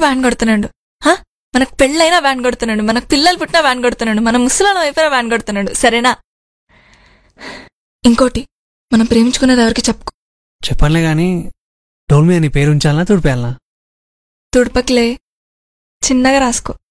Ban కొడుతున్నాడు. మనకు పెళ్ళైనా బ్యాన్ కొడుతున్నాడు, మనకు పిల్లలు పుట్టినా బ్యాన్ కొడుతున్నాడు, మన ముసలాళ్ళం అయిపోయినా బ్యాన్ కొడుతున్నాడు. సరేనా? ఇంకోటి, మనం ప్రేమించుకునేది ఎవరికి చెప్పుకో. చెప్పనులే గాని డోల్ మీద నీ పేరు ఉంచాలనా తుడిపేయాలనా? తుడపకిలే, చిన్నగా రాసుకో.